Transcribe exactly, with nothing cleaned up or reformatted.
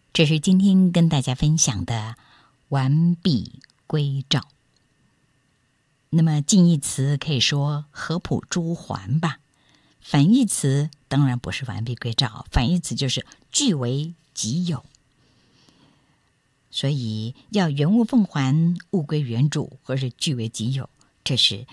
这是今天跟大家分享的完璧归赵。那么近义词可以说合朴珠还吧，反义词当然不是完璧归赵，反义词就是据为己有。所以要原物奉还，物归原主，或是据为己有，这是